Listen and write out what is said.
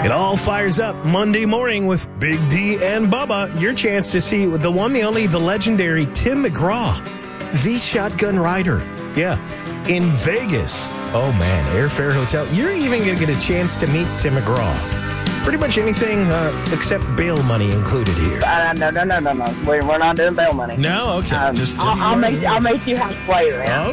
It all fires up Monday morning with Big D and Bubba. Your chance to see the one, the only, the legendary Tim McGraw, the shotgun rider. Yeah, in Vegas. Oh, man, Airfare Hotel. You're even going to get a chance to meet Tim McGraw. Pretty much anything except bail money included here. No. We're not doing bail money. No? Okay. I'll make you house player.